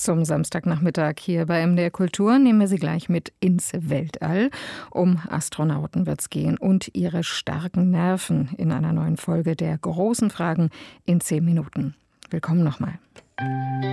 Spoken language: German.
Zum Samstagnachmittag hier bei MDR Kultur nehmen wir Sie gleich mit ins Weltall. Um Astronauten wird es gehen und ihre starken Nerven in einer neuen Folge der großen Fragen in 10 Minuten. Willkommen nochmal.